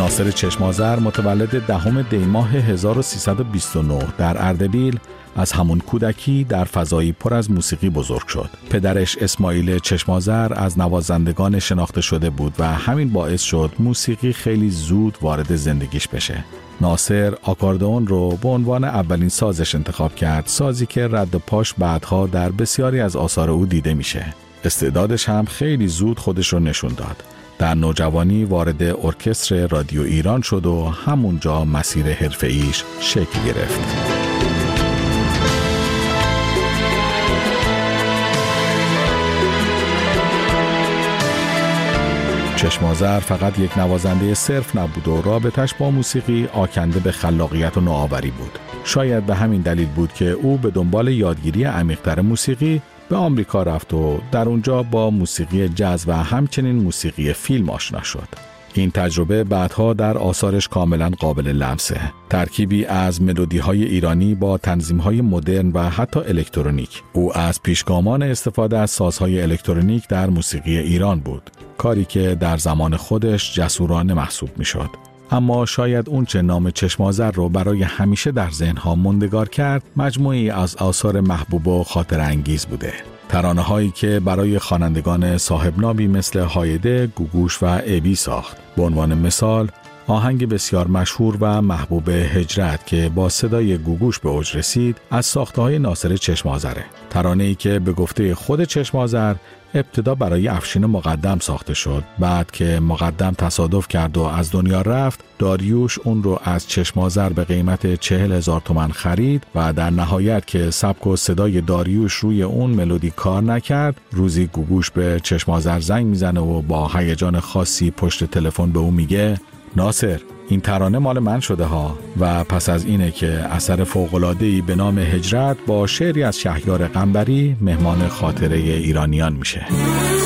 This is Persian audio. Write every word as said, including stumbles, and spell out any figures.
ناصر چشم‌آذر متولد دهم دی ماه هزار و سیصد و بیست و نه در اردبیل از همون کودکی در فضایی پر از موسیقی بزرگ شد. پدرش اسماعیل چشم‌آذر از نوازندگان شناخته شده بود و همین باعث شد موسیقی خیلی زود وارد زندگیش بشه. ناصر آکاردئون رو به عنوان اولین سازش انتخاب کرد، سازی که رد پاش بعدها در بسیاری از آثار او دیده میشه. استعدادش هم خیلی زود خودش رو نشون داد. در نوجوانی وارد ارکستر رادیو ایران شد و همونجا مسیر حرفه‌ایش شکل گرفت. چشم‌آذر فقط یک نوازنده صرف نبود و رابطش با موسیقی آکنده به خلاقیت و نوآوری بود. شاید به همین دلیل بود که او به دنبال یادگیری عمیق‌تر موسیقی به آمریکا رفت و در اونجا با موسیقی جاز و همچنین موسیقی فیلم آشنا شد. این تجربه بعدها در آثارش کاملا قابل لمسه. ترکیبی از ملودی‌های ایرانی با تنظیم‌های مدرن و حتی الکترونیک. او از پیشگامان استفاده از سازهای الکترونیک در موسیقی ایران بود، کاری که در زمان خودش جسورانه محسوب می‌شد. اما شاید اون چه نام چشم‌آذر رو برای همیشه در ذهن‌ها موندگار کرد، مجموعی از آثار محبوب و خاطرانگیز بوده. ترانه‌هایی که برای خوانندگان صاحب نامی مثل هایده، گوگوش و ابی ساخت. به عنوان مثال، آهنگ بسیار مشهور و محبوب هجرت که با صدای گوگوش به اوج رسید، از ساخته‌های ناصر چشم‌آذره. ترانه‌ای که به گفته خود چشم‌آذر ابتدا برای افشین مقدم ساخته شد. بعد که مقدم تصادف کرد و از دنیا رفت، داریوش اون رو از چشم‌آذر به قیمت چهل هزار تومان خرید و در نهایت که سبک و صدای داریوش روی اون ملودی کار نکرد، روزی گوگوش به چشم‌آذر زنگ میزنه و با هیجان خاصی پشت تلفن به اون میگه: ناصر، این ترانه مال من شده ها. و پس از اینه که اثر فوق‌العاده‌ای به نام هجرت با شعری از شهریار قنبری مهمان خاطره ایرانیان میشه.